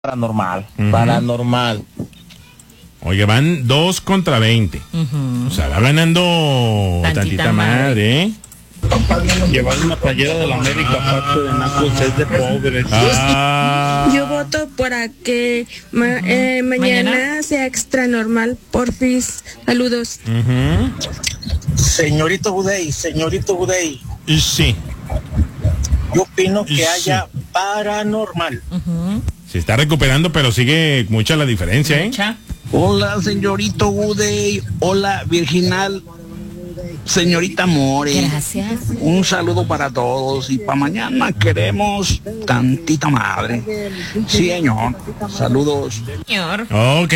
Paranormal, paranormal. Oye, van 2 contra 20. O sea, va ganando tantita madre, ¿eh? Llevar una playera de la América aparte de nacos es de pobres. Yo voto para que mañana sea extra normal, porfis. Saludos. Señorito Budey. Sí. Yo opino que haya paranormal. Se está recuperando, pero sigue mucha la diferencia, ¿eh? Hola, señorito Budey. Hola, virginal. Señorita More. Gracias. Un saludo para todos. Y para mañana queremos tantita madre. Sí, señor. Saludos. Señor. Ok.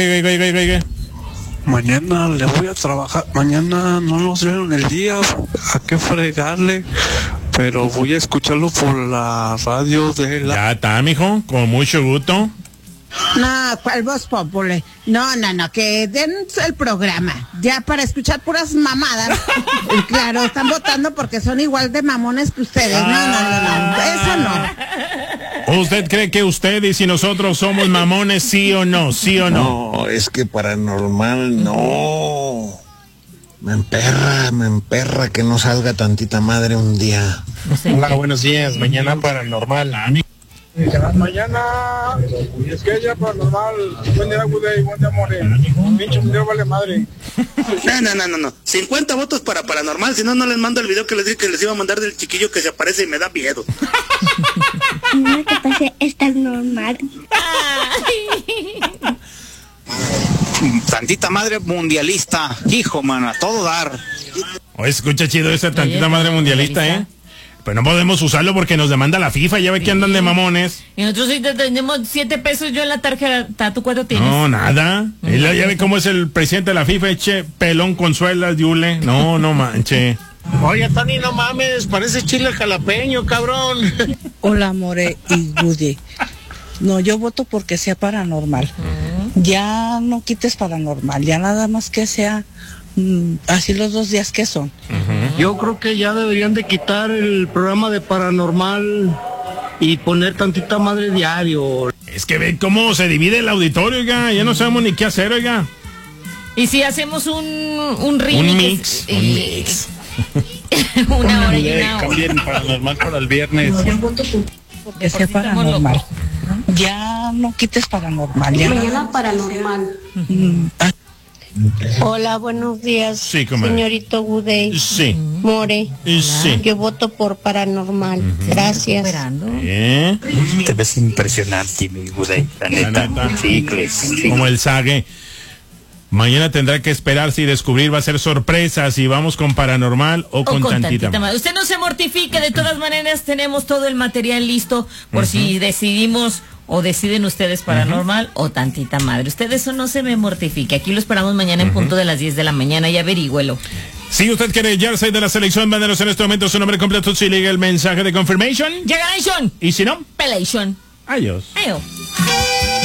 Mañana le voy a trabajar. Mañana no nos dieron el día. ¿A qué fregarle? Pero voy a escucharlo por la radio de la... Ya está, mijo. Con mucho gusto. No, ¿cuál Voz Populi? No, que den el programa. Ya para escuchar puras mamadas. Y claro, están votando porque son igual de mamones que ustedes. No, eso no. ¿Usted cree que usted y si nosotros somos mamones, sí o no? ¿Sí o no? No, es que paranormal no. Me emperra que no salga tantita madre un día. Hola, buenos días. Mañana paranormal. Mañana es que ella paranormal. Buen día, Budey, buen día, More. Pinche video vale madre. No. 50 votos para paranormal, si no, no les mando el video que les dije que les iba a mandar del chiquillo que se aparece y me da miedo. No, que pase, está normal. Tantita madre mundialista. Hijo, mano, a todo dar. Oye, escucha chido esa tantita madre mundialista, ¿eh? Pero no podemos usarlo porque nos demanda la FIFA, ya ve que andan de mamones. Y nosotros sí tenemos 7 pesos yo en la tarjeta. ¿Tú cuánto tienes? No, nada. Él ya ve cómo es el presidente de la FIFA, eche pelón consuela, Yule. No manche. Oye, Tony, no mames, parece chile jalapeño, cabrón. Hola, More y Budey. No, yo voto porque sea paranormal. Ya no quites paranormal, ya nada más que sea así los 2 días que son. Yo creo que ya deberían de quitar el programa de paranormal y poner tantita madre diario. Es que ve cómo se divide el auditorio, oiga. Ya no sabemos ni qué hacer, oiga. Y si hacemos un remix. Un mix. Una hora y una hora. Cambien paranormal para el viernes. Porque sea paranormal. Ya no quites paranormal. Ya Mañana paranormal. Hola, buenos días, Sí, comadre. señorito Budey. Sí. More. Sí. Yo voto por paranormal. Gracias. Te ves impresionante, mi Budey, la neta. Sí. Como el Sage. Mañana tendrá que esperar si descubrir, va a ser sorpresa si vamos con paranormal o con tantita madre. Usted no se mortifique, de todas maneras tenemos todo el material listo por si decidimos o deciden ustedes paranormal o tantita madre. Usted eso no se me mortifique. Aquí lo esperamos mañana en punto de las 10 de la mañana y averígüelo. Si usted quiere jersey de la selección, mándenos en este momento su nombre completo, si liga el mensaje de confirmation. Generation. Y si no, Pelation. adiós. Adiós.